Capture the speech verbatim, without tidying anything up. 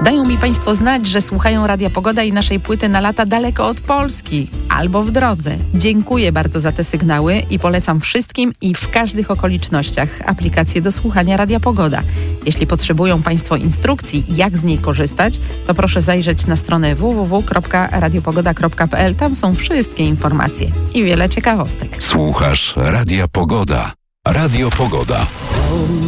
Dają mi Państwo znać, że słuchają Radia Pogoda i naszej płyty na lata daleko od Polski albo w drodze. Dziękuję bardzo za te sygnały i polecam wszystkim i w każdych okolicznościach aplikację do słuchania Radia Pogoda. Jeśli potrzebują Państwo instrukcji, jak z niej korzystać, to proszę zajrzeć na stronę w w w kropka radiopogoda kropka p l. Tam są wszystkie informacje i wiele ciekawostek. Słuchasz Radia Pogoda. Radio Pogoda.